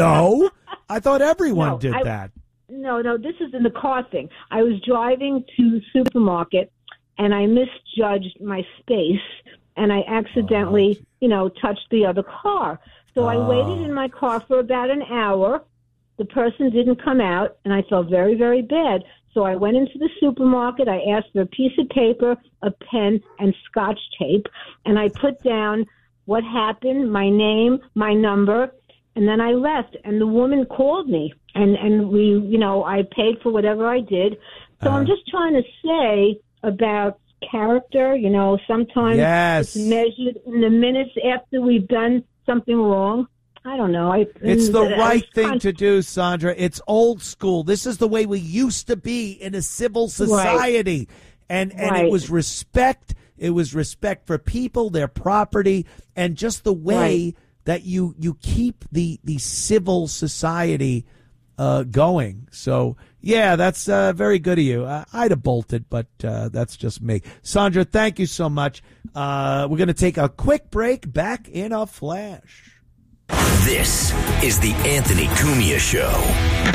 No, I thought everyone No, did that. No, this is in the car thing. I was driving to the supermarket, and I misjudged my space, and I accidentally, touched the other car. So I waited in my car for about an hour. The person didn't come out, and I felt very, very bad. So I went into the supermarket. I asked for a piece of paper, a pen, and Scotch tape, and I put down what happened, my name, my number, and then I left. And the woman called me, and we, I paid for whatever I did. So I'm just trying to say about character, sometimes it's measured in the minutes after we've done something wrong. I don't know. It's the right thing to do, Sandra. It's old school. This is the way we used to be in a civil society. Right. And it was respect. It was respect for people, their property, and just the way that you keep the civil society going. So, yeah, that's very good of you. I'd have bolted, but that's just me. Sandra, thank you so much. We're going to take a quick break. Back in a flash. This is the Anthony Cumia Show.